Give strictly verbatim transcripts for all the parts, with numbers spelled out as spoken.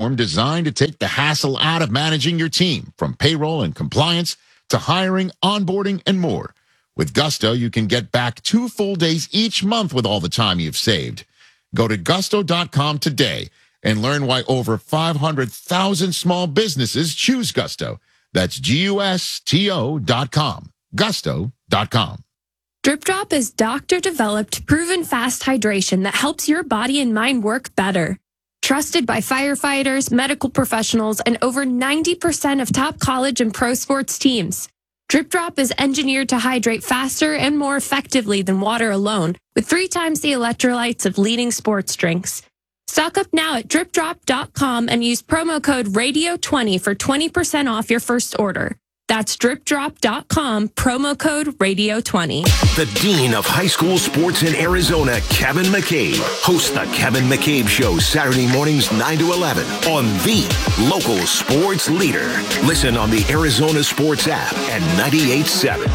platform designed to take the hassle out of managing your team, from payroll and compliance to hiring, onboarding, and more. With Gusto, you can get back two full days each month with all the time you've saved. Go to gusto dot com today and learn why over five hundred thousand small businesses choose Gusto. That's G U S T O dot com. gusto dot com. Drip Drop is doctor-developed, proven fast hydration that helps your body and mind work better. Trusted by firefighters, medical professionals, and over ninety percent of top college and pro sports teams. Drip Drop is engineered to hydrate faster and more effectively than water alone, with three times the electrolytes of leading sports drinks. Stock up now at drip drop dot com and use promo code radio twenty for twenty percent off your first order. That's drip drop dot com, promo code radio twenty. The Dean of High School Sports in Arizona, Kevin McCabe, hosts the Kevin McCabe Show Saturday mornings nine to eleven on the local sports leader. Listen on the Arizona Sports app and ninety-eight point seven.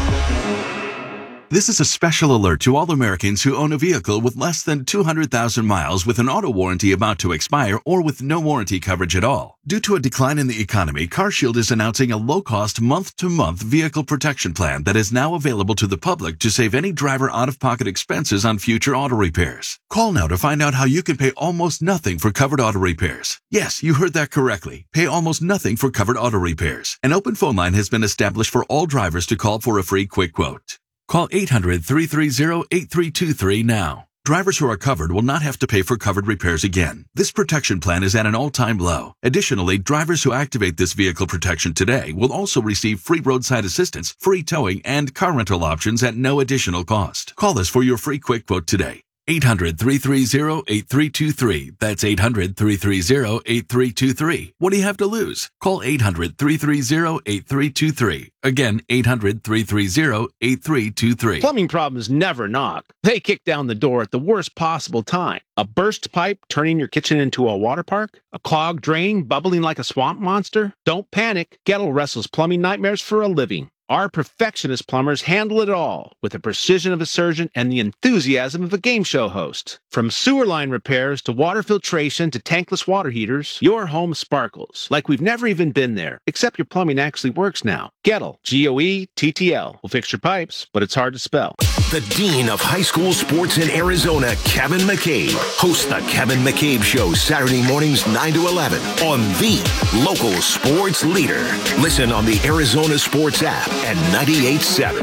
This is a special alert to all Americans who own a vehicle with less than two hundred thousand miles with an auto warranty about to expire or with no warranty coverage at all. Due to a decline in the economy, CarShield is announcing a low-cost month-to-month vehicle protection plan that is now available to the public to save any driver out-of-pocket expenses on future auto repairs. Call now to find out how you can pay almost nothing for covered auto repairs. Yes, you heard that correctly. Pay almost nothing for covered auto repairs. An open phone line has been established for all drivers to call for a free quick quote. Call eight hundred, three three zero, eight three two three now. Drivers who are covered will not have to pay for covered repairs again. This protection plan is at an all-time low. Additionally, drivers who activate this vehicle protection today will also receive free roadside assistance, free towing, and car rental options at no additional cost. Call us for your free quick quote today. eight hundred, three three zero, eight three two three. That's eight hundred, three three zero, eight three two three. What do you have to lose? Call eight hundred, three three zero, eight three two three. Again, eight hundred, three three zero, eight three two three. Plumbing problems never knock. They kick down the door at the worst possible time. A burst pipe turning your kitchen into a water park? A clogged drain bubbling like a swamp monster? Don't panic. Gettle wrestles plumbing nightmares for a living. Our perfectionist plumbers handle it all with the precision of a surgeon and the enthusiasm of a game show host. From sewer line repairs to water filtration to tankless water heaters, your home sparkles like we've never even been there, except your plumbing actually works now. Gettle, G O E T T L, will fix your pipes, but it's hard to spell. The Dean of High School Sports in Arizona, Kevin McCabe, hosts the Kevin McCabe Show Saturday mornings nine to eleven on the local sports leader. Listen on the Arizona Sports app and ninety-eight point seven.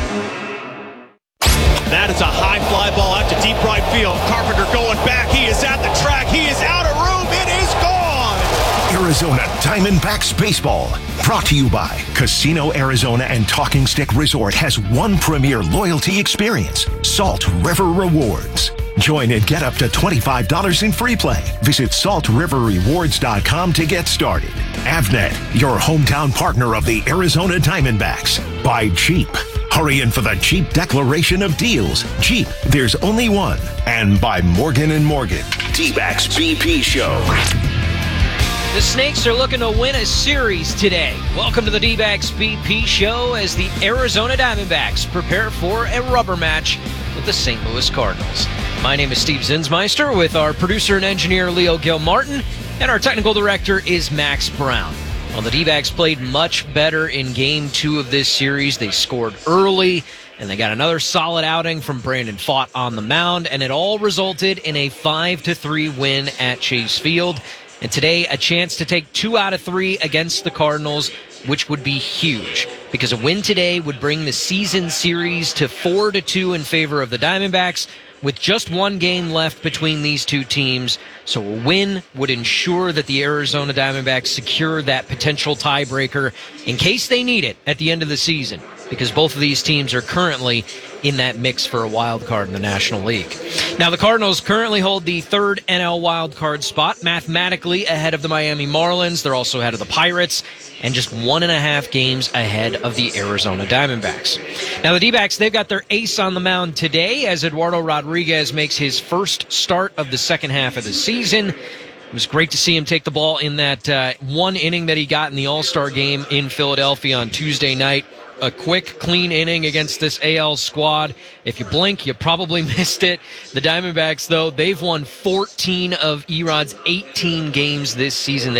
That is a high fly ball out to deep right field. Carpenter going back. He is at the track. He is out of room. It is gone. Arizona Diamondbacks Baseball. Brought to you by Casino Arizona and Talking Stick Resort has one premier loyalty experience, Salt River Rewards. Join and get up to twenty-five dollars in free play. Visit salt river rewards dot com to get started. Avnet, your hometown partner of the Arizona Diamondbacks. By Jeep. Hurry in for the Jeep declaration of deals. Jeep, there's only one. And by Morgan and Morgan. D-Backs B P Show. The Snakes are looking to win a series today. Welcome to the D-Backs B P Show as the Arizona Diamondbacks prepare for a rubber match with the Saint Louis Cardinals. My name is Steve Zinsmeister with our producer and engineer Leo Gilmartin, and our technical director is Max Brown. Well, the D-Backs played much better in game two of this series. They scored early, and they got another solid outing from Brandon Pfaadt on the mound, and it all resulted in a five to three win at Chase Field. And today, a chance to take two out of three against the Cardinals, which would be huge, because a win today would bring the season series to four to two in favor of the Diamondbacks, with just one game left between these two teams. So a win would ensure that the Arizona Diamondbacks secure that potential tiebreaker in case they need it at the end of the season, because both of these teams are currently in that mix for a wild card in the National League. Now, the Cardinals currently hold the third N L wild card spot, mathematically ahead of the Miami Marlins. They're also ahead of the Pirates, and just one and a half games ahead of the Arizona Diamondbacks. Now, the D-Backs, they've got their ace on the mound today as Eduardo Rodriguez makes his first start of the second half of the season. It was great to see him take the ball in that uh, one inning that he got in the All-Star game in Philadelphia on Tuesday night. A quick, clean inning against this A L squad. If you blink, you probably missed it. The Diamondbacks, though, they've won fourteen of Erod's eighteen games this season.